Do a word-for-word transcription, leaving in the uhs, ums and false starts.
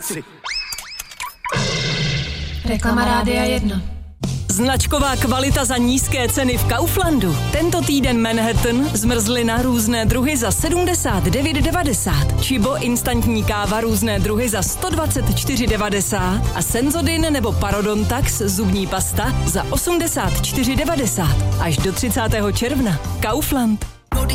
Věci. Reklama Rádia jedna. Značková kvalita za nízké ceny v Kauflandu. Tento týden Manhattan, zmrzlina různé druhy za sedmdesát devět devadesát. Chibo instantní káva různé druhy za sto dvacet čtyři devadesát. A Senzodin nebo Parodontax zubní pasta za osmdesát čtyři devadesát. Až do třicátého června. Kaufland.